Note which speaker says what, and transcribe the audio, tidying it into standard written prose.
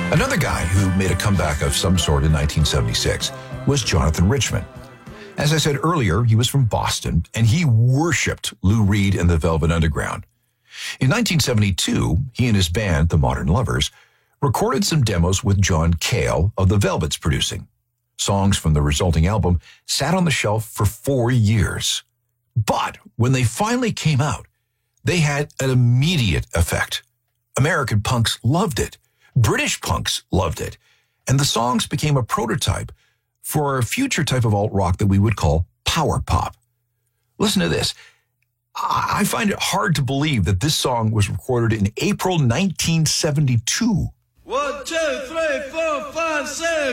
Speaker 1: Another guy who made a comeback of some sort in 1976 was Jonathan Richman. As I said earlier, he was from Boston, and he worshipped Lou Reed and the Velvet Underground. In 1972, he and his band, the Modern Lovers, recorded some demos with John Cale of the Velvets producing. Songs from the resulting album sat on the shelf for 4 years. But when they finally came out, they had an immediate effect. American punks loved it. British punks loved it. And the songs became a prototype for a future type of alt-rock that we would call power pop. Listen to this. I find it hard to believe that this song was recorded in April 1972.
Speaker 2: 1, 2, 3, 4, 5, 6.